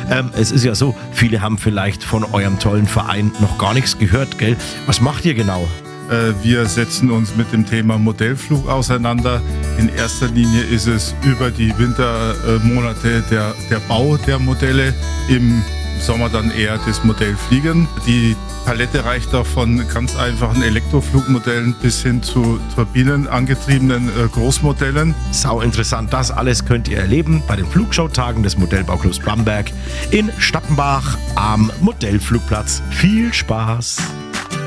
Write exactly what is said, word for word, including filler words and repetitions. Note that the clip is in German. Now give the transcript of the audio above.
Ähm, es ist ja so, viele haben vielleicht von eurem tollen Verein noch gar nichts gehört, gell? Was macht ihr genau? Wir setzen uns mit dem Thema Modellflug auseinander. In erster Linie ist es über die Wintermonate der, der Bau der Modelle, im Sommer dann eher das Modellfliegen. Die Palette reicht auch von ganz einfachen Elektroflugmodellen bis hin zu turbinenangetriebenen Großmodellen. Sau interessant, das alles könnt ihr erleben bei den Flugschautagen des Modellbauclubs Bamberg in Stappenbach am Modellflugplatz. Viel Spaß!